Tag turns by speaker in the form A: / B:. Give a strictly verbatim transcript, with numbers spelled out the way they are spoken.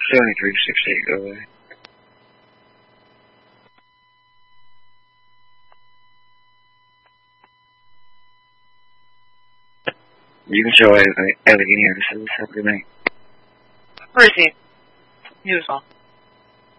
A: seventy-three sixty-eight, go away. You can show Allegheny. This is a good night.
B: Where is he? He was on.